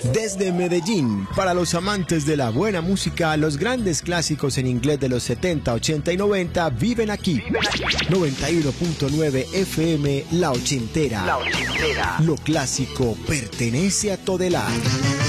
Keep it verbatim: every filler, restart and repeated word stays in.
Desde Medellín, para los amantes de la buena música, los grandes clásicos en inglés de los setenta, ochenta y noventa viven aquí. noventa y uno punto nueve F M, La Ochentera. La Ochentera. Lo clásico pertenece a Todelar.